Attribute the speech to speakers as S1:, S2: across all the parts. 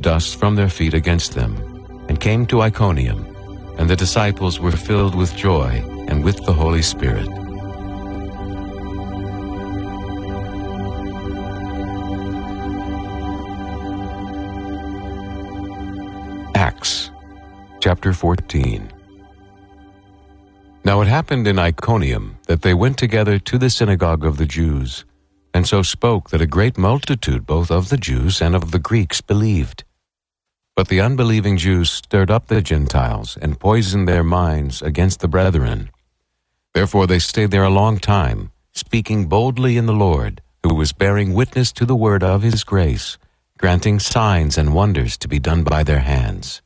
S1: dust from their feet against them, and came to Iconium, and the disciples were filled with joy and with the Holy Spirit. Acts chapter 14. Now it happened in Iconium that they went together to the synagogue of the Jews, and so spoke that a great multitude both of the Jews and of the Greeks believed. But the unbelieving Jews stirred up the Gentiles and poisoned their minds against the brethren. Therefore they stayed there a long time, speaking boldly in the Lord, who was bearing witness to the word of his grace, granting signs and wonders to be done by their hands.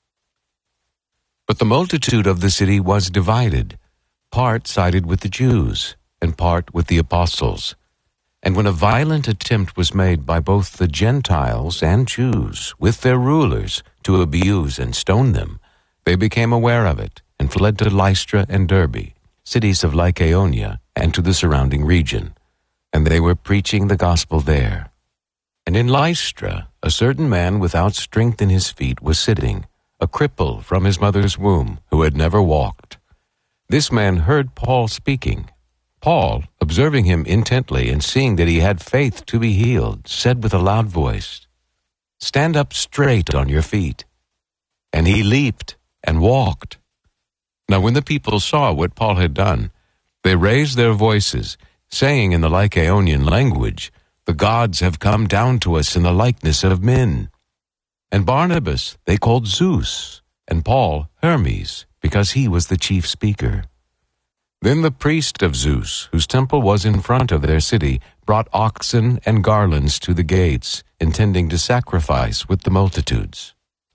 S1: But the multitude of the city was divided. Part sided with the Jews, and part with the apostles. And when a violent attempt was made by both the Gentiles and Jews, with their rulers, to abuse and stone them, they became aware of it, and fled to Lystra and Derbe, cities of Lycaonia, and to the surrounding region. And they were preaching the gospel there. And in Lystra, a certain man without strength in his feet was sitting, a cripple from his mother's womb, who had never walked. This man heard Paul speaking. Paul, observing him intently and seeing that he had faith to be healed, said with a loud voice, "Stand up straight on your feet." And he leaped and walked. Now when the people saw what Paul had done, they raised their voices, saying in the Lycaonian language, "The gods have come down to us in the likeness of men." And Barnabas they called Zeus, and Paul Hermes, because he was the chief speaker. Then the priest of Zeus, whose temple was in front of their city, brought oxen and garlands to the gates, intending to sacrifice with the multitudes.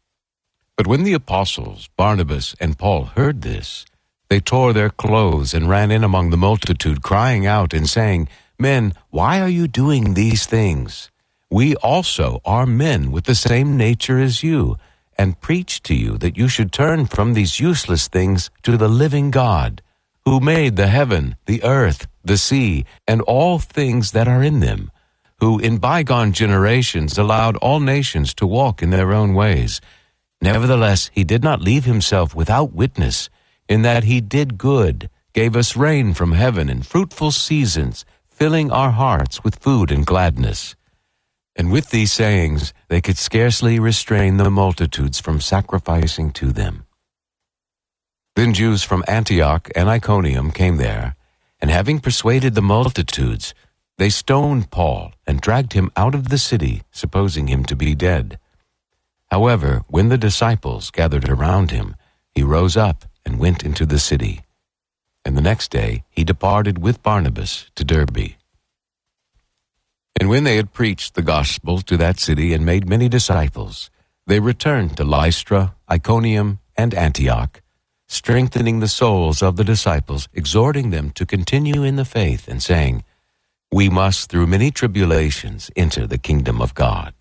S1: But when the apostles, Barnabas and Paul, heard this, they tore their clothes and ran in among the multitude, crying out and saying, "Men, why are you doing these things? We also are men with the same nature as you, and preach to you that you should turn from these useless things to the living God, who made the heaven, the earth, the sea, and all things that are in them, who in bygone generations allowed all nations to walk in their own ways. Nevertheless, he did not leave himself without witness, in that he did good, gave us rain from heaven and fruitful seasons, filling our hearts with food and gladness." And with these sayings, they could scarcely restrain the multitudes from sacrificing to them. Then Jews from Antioch and Iconium came there, and having persuaded the multitudes, they stoned Paul and dragged him out of the city, supposing him to be dead. However, when the disciples gathered around him, he rose up and went into the city. And the next day he departed with Barnabas to Derbe. And when they had preached the gospel to that city and made many disciples, they returned to Lystra, Iconium, and Antioch, strengthening the souls of the disciples, exhorting them to continue in the faith, and saying, "We must through many tribulations enter the kingdom of God."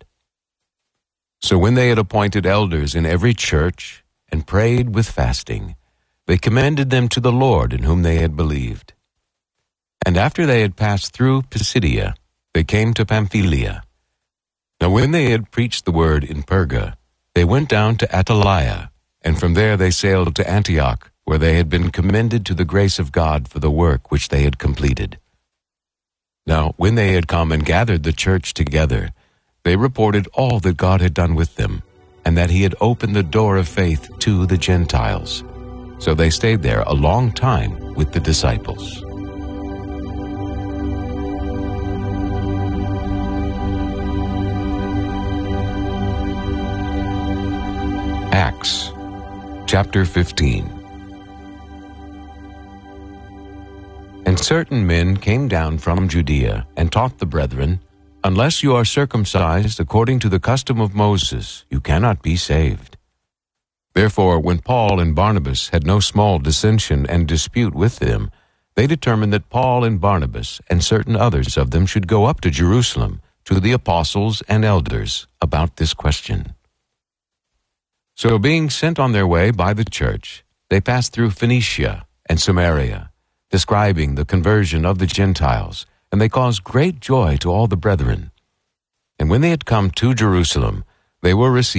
S1: So when they had appointed elders in every church and prayed with fasting, they commended them to the Lord in whom they had believed. And after they had passed through Pisidia, they came to Pamphylia. Now when they had preached the word in Perga, they went down to Attalia, and from there they sailed to Antioch, where they had been commended to the grace of God for the work which they had completed. Now when they had come and gathered the church together, they reported all that God had done with them, and that he had opened the door of faith to the Gentiles. So they stayed there a long time with the disciples. Acts chapter 15. And certain men came down from Judea and taught the brethren, "Unless you are circumcised according to the custom of Moses, you cannot be saved." Therefore, when Paul and Barnabas had no small dissension and dispute with them, they determined that Paul and Barnabas and certain others of them should go up to Jerusalem to the apostles and elders about this question. So being sent on their way by the church, they passed through Phoenicia and Samaria, describing the conversion of the Gentiles, and they caused great joy to all the brethren. And when they had come to Jerusalem, they were received